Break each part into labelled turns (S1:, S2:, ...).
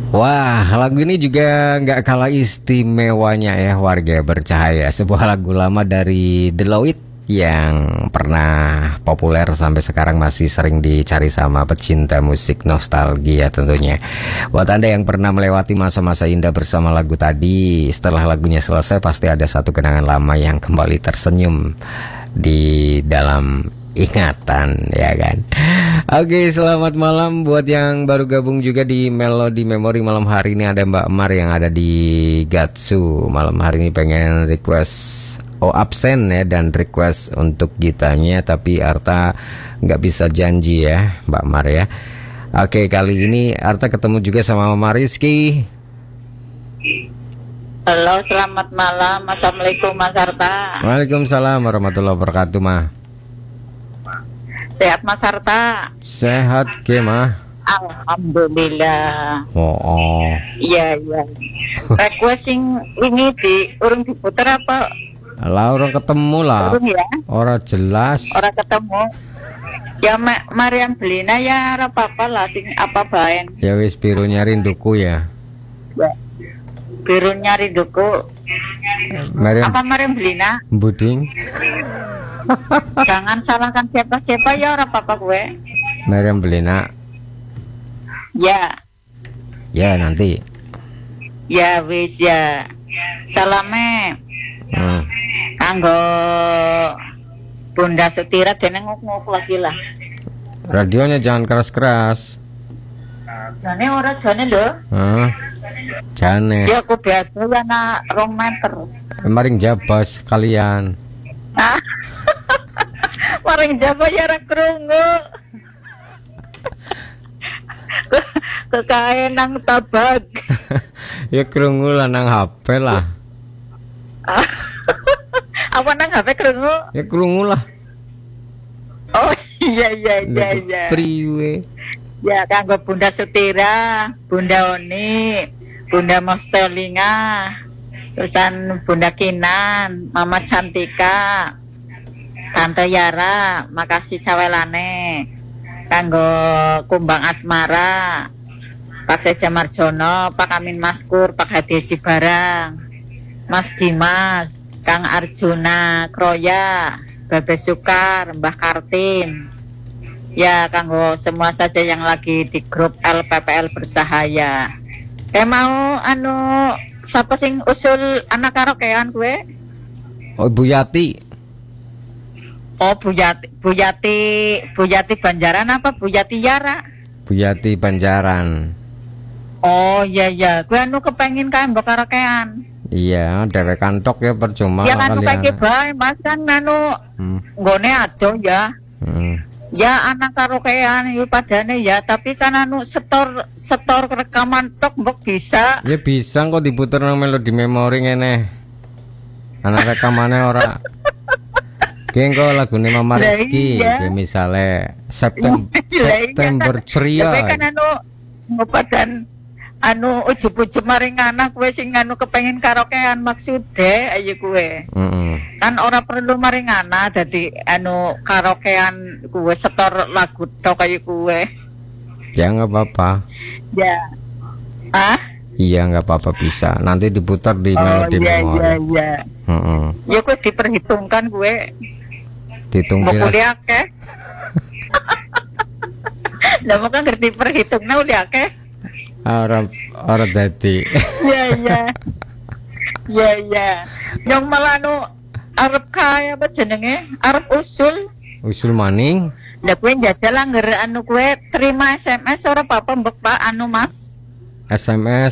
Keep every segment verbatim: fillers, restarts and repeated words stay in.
S1: Wah, lagu ini juga nggak kalah istimewanya ya, Warga Bercahaya. Sebuah lagu lama dari The Loid yang pernah populer sampai sekarang masih sering dicari sama pecinta musik nostalgia tentunya. Buat Anda yang pernah melewati masa-masa indah bersama lagu tadi, setelah lagunya selesai pasti ada satu kenangan lama yang kembali tersenyum di dalam ingatan, ya kan. Oke, selamat malam buat yang baru gabung juga di Melody Memory. Malam hari ini ada Mbak Mar yang ada di Gatsu. Malam hari ini pengen request oh absen ya, dan request untuk gitanya, tapi Arta nggak bisa janji ya Mbak Mar ya. Oke, kali ini Arta ketemu juga sama Mama Rizky.
S2: Halo, selamat malam. Assalamualaikum Mas Arta.
S1: Waalaikumsalam warahmatullahi wabarakatuh, Ma.
S2: Sehat Mas Arta?
S1: Sehat ke, Ma?
S2: Alhamdulillah.
S1: Oh, oh.
S2: Iya, iya. Requesting ini di urung diputer apa?
S1: Lah orang ketemu lah.
S2: Urung ya?
S1: Orang jelas.
S2: Orang ketemu. Ya Ma Marian Belina ya ora apa-apa lah sing apa baen.
S1: Ya wis biru nyari duku ya.
S2: Ya. Biru nyari duku.
S1: Marian.
S2: Apa Marian Belina?
S1: Buding.
S2: Jangan salahkan siapa-siapa ya ora apa-apa gue.
S1: Mariam Belina.
S2: Ya.
S1: Ya nanti.
S2: Ya wis ya. Salame.
S1: Hmm.
S2: Kanggo Bunda Setira dene nguk-nguk lagi lah.
S1: Radionya jangan keras-keras.
S2: Jane ora jane lho.
S1: Hah? Jane.
S2: Ya aku biasa ya nak rong meter.
S1: Maring jabas kalian.
S2: Ah. Maring jaba ya ra krungu. Kekae nang tabak.
S1: Ya krungu lah nang H P lah.
S2: Apa nang H P krungu?
S1: Ya krungu lah.
S2: Oh iya iya iya iya.
S1: Priwe.
S2: Ya kanggo Bunda Setira, Bunda Oni, Bunda Mostelinga, terusan Bunda Kinan, Mama Cantika, Tante Yara, makasih cawelane. Kanggo Kumbang Asmara, Pak Seja Marjono, Pak Amin Maskur, Pak Hadi Cibarang, Mas Dimas, Kang Arjuna Kroya, Babe Sukar, Mbah Kartin. Ya, kanggo semua saja yang lagi di grup L P P L Bercahaya. Kayak mau anu siapa sing usul anak karaokean gue?
S1: Oh, Bu Yati.
S2: Oh, Bu Yati, Bu Yati, Bu Yati Banjaran apa Bu Yati Yara?
S1: Bu Yati Banjaran.
S2: Oh, iya iya, gue anu kepengin kan mbok karaokean.
S1: Iya, dewek kantok ya percuma
S2: ya anu
S1: kalian.
S2: kayak bae Mas kan anu hmm. nggone ado ya. Hmm. Ya anak karaokean iki padane ya, tapi kan anu setor setor rekaman tok mbok bisa.
S1: Ya bisa kok diputer nang Melody Memory ngene. Anak rekamannya ora. Ki engko lagune Mama Rizky, ya misale September September ceria.
S2: Tapi kan anu ngopadan anu ujug-ujug maring anak kowe sing anu kepengin karaokean maksude ayo kowe. Heeh. Kan ora perlu maring anak dadi anu karaokean kowe setor lagu tok ayo kowe.
S1: Ya enggak apa-apa.
S2: Ya. Ah?
S1: Iya enggak apa-apa bisa. Nanti diputar di
S2: oh,
S1: Melody
S2: iya,
S1: Memory.
S2: Iya iya
S1: Heeh.
S2: Ya kowe diperhitungkan kowe.
S1: Dihitung
S2: mau kuliah ke? Lah mau kan ngerti perhitungnya udah ke?
S1: Orang orang dadi.
S2: Iya iya. Iya iya. Yang malah anu arep kaya apa jenenge? Arep usul.
S1: Usul maning.
S2: Lah kowe njajal angger anu kowe terima S M S ora apa-apa mbok Pak anu Mas.
S1: S M S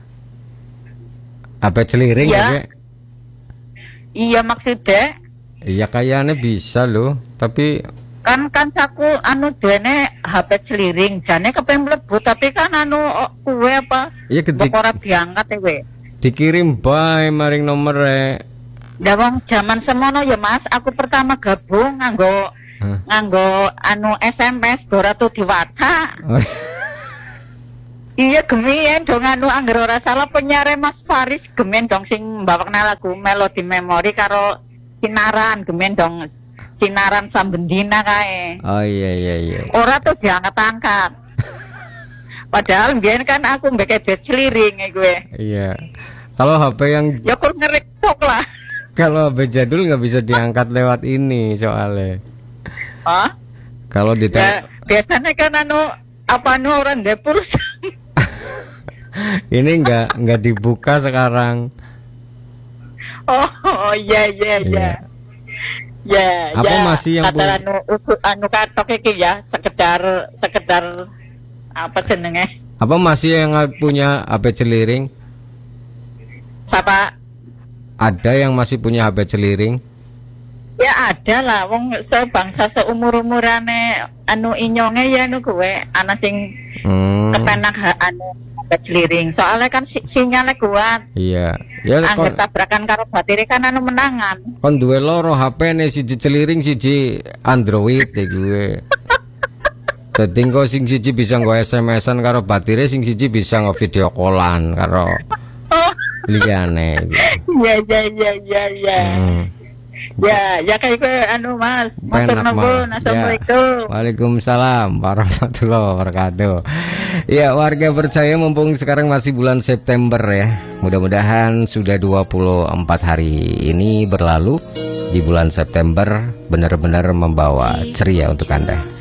S1: apa celiring ya? Ya
S2: iya maksudnya.
S1: Iya kayaknya bisa loh, tapi
S2: kan kan aku anu duene H P celiring jane kepen mlebu tapi kan anu kuwe apa
S1: iya kedik
S2: ora diangkat kowe
S1: dikirim bae maring nomor e
S2: lah wong jaman semono ya Mas aku pertama gabung nganggo huh? nganggo anu S M S ora tuh diwaca oh. Iya gemien dong anu angger ora salah penyiar Mas Faris gemen dong sing mbawakna lagu Melody Memory karo sinaran gemen dong sinaran sambendina kae.
S1: Oh iya iya iya.
S2: Ora tuh diangkat-angkat. Padahal biar kan aku mbek duit seliring ya gue.
S1: Iya. Kalau H P yang
S2: Ya kur ngerektok lah.
S1: kalau H P jadul nggak bisa diangkat lewat ini soalnya.
S2: Hah?
S1: Kalau di
S2: Ya, biasanya kan anu apa anu orang dapur.
S1: ini nggak nggak dibuka sekarang.
S2: Oh, oh iya iya iya. Ya,
S1: Apa
S2: ya.
S1: masih yang
S2: kata
S1: punya-
S2: anu usu- anu katok iki ya, sekedar sekedar apa jenenge?
S1: Apa masih yang punya H P celiring?
S2: Siapa?
S1: Ada yang masih punya H P celiring?
S2: Ya ada lah, wong sebangsa seumur-umurane anu inyonge ya anu gue, ana sing
S1: Hmm,
S2: kepenak ha- anu celiring. Soalnya kan si sinyalnya kuat.
S1: iya. Ya
S2: Angger
S1: kon,
S2: tabrakan karo batire kan anu menangan.
S1: kon duwe loro H P nih siji celiring siji Android ya gue. Dadi engko sing siji bisa nggo S M S-an karo batire, sing siji bisa nggo video callan karo
S2: Oh,
S1: liyane.
S2: iya iya iya iya iya.
S1: Hmm.
S2: Ya, ya kayak gue anu Mas. Matur
S1: Penak,
S2: nuwun.
S1: Mas.
S2: Assalamualaikum.
S1: Waalaikumsalam warahmatullahi wabarakatuh. Ya, warga percaya mumpung sekarang masih bulan September ya. Mudah-mudahan sudah dua puluh empat hari ini berlalu. Di bulan September benar-benar membawa ceria untuk Anda.